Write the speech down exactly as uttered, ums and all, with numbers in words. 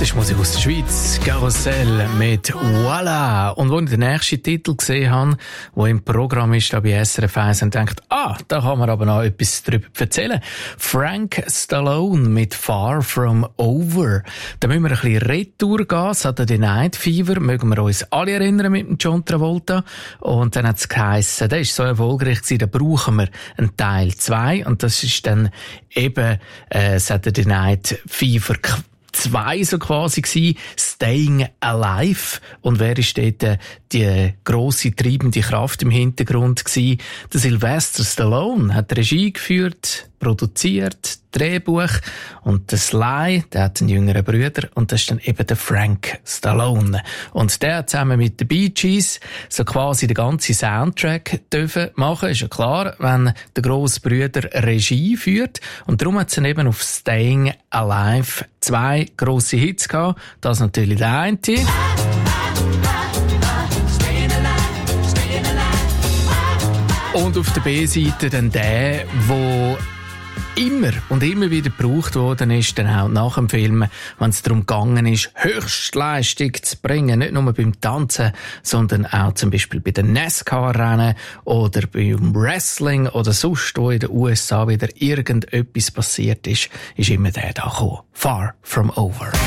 Das ist Musik aus der Schweiz, Karussell mit Voila. Und als ich den nächsten Titel gesehen habe, der im Programm ist, da bei S R F eins, und denkt, ah, da kann man aber noch etwas darüber erzählen. Frank Stallone mit Far From Over. Da müssen wir ein bisschen retour gehen, Saturday Night Fever, mögen wir uns alle erinnern mit dem John Travolta. Und dann hat es geheissen, der ist so erfolgreich gewesen, da brauchen wir einen Teil zwei. Und das ist dann eben äh, Saturday Night Fever zwei so quasi gsi, Staying Alive. Und wer ist dort äh, die grosse treibende Kraft im Hintergrund gsi? Der Sylvester Stallone hat Regie geführt, produziert, Drehbuch, und der Sly, der hat einen jüngeren Bruder, und das ist dann eben der Frank Stallone. Und der hat zusammen mit den Bee Gees so quasi den ganzen Soundtrack dürfen machen. Ist ja klar, wenn der grosse Bruder Regie führt. Und darum hat es dann eben auf Staying Alive zwei grosse Hits gehabt. Das natürlich der eine. Und auf der B-Seite dann der, wo immer und immer wieder gebraucht worden ist, dann auch nach dem Film, wenn es darum gegangen ist, Höchstleistung zu bringen, nicht nur beim Tanzen, sondern auch zum Beispiel bei den NASCAR-Rennen oder beim Wrestling oder sonst, wo in den U S A wieder irgendetwas passiert ist, ist immer der da gekommen. Far From Over.